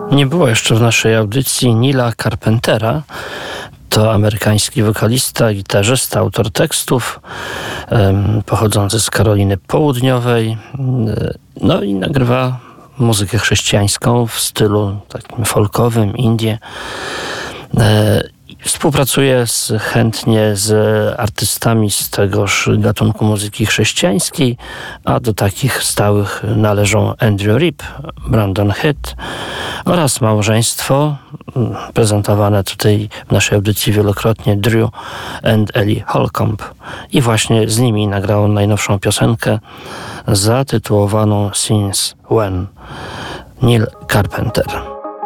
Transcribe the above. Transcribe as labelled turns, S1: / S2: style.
S1: Nie było jeszcze w naszej audycji Nila Carpentera. To amerykański wokalista, gitarzysta, autor tekstów, pochodzący z Karoliny Południowej. No i nagrywa muzykę chrześcijańską w stylu takim folkowym, indie. Współpracuje chętnie z artystami z tegoż gatunku muzyki chrześcijańskiej, a do takich stałych należą Andrew Ripp, Brandon Heath oraz małżeństwo, prezentowane tutaj w naszej audycji wielokrotnie, Drew and Ellie Holcomb. I właśnie z nimi nagrał najnowszą piosenkę zatytułowaną Since When, Neil Carpenter.